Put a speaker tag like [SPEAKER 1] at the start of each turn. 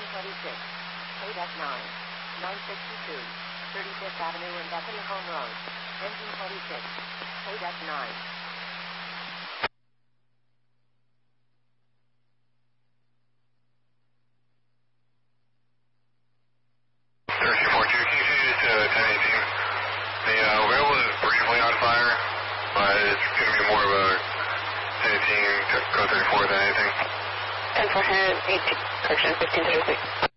[SPEAKER 1] 26, 8F9, 962, 35th Avenue and Bethany Home Road. Engine 26, 8F9.
[SPEAKER 2] The wheel was briefly on fire, but it's going to be more of a 1018 code 34 than anything.
[SPEAKER 3] 10 for head, 18, correction, 1536.